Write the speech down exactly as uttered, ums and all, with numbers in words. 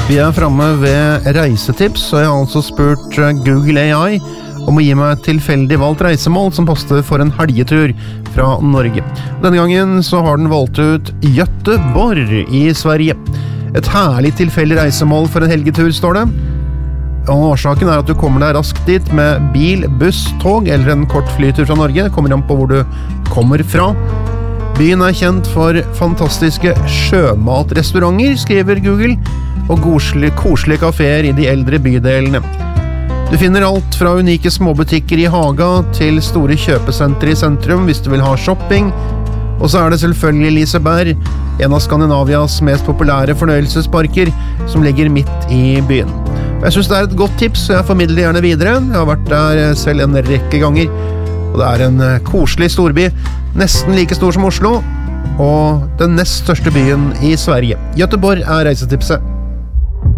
Vi er fremme ved reisetips, og jeg har altså spurt Google A I om å gi meg tilfeldig valgt reisemål som passer for en helgetur fra Norge. Denne gangen så har den valgt ut Göteborg i Sverige. Et herlig tilfeldig reisemål for en helgetur, står det. Og årsaken er at du kommer deg raskt dit med bil, buss, tog eller en kort flytur fra Norge. Kommer an på hvor du kommer fra. Byen er kjent for fantastiske sjømatrestauranter, skriver Google, og koselige, koselige kaféer i de eldre bydelene. Du finner alt fra unike småbutikker i Haga til store kjøpesentre i sentrum hvis du vil ha shopping. Og så er det selvfølgelig Liseberg, en av Skandinavias mest populære fornøyelsesparker, som ligger midt i byen. Jeg synes det er et godt tips, så jeg formidler det gjerne videre. Jeg har vært der selv en rekke ganger, og det er en koselig storby, nesten like stor som Oslo, og den nest største byen i Sverige. Göteborg er reisetipset.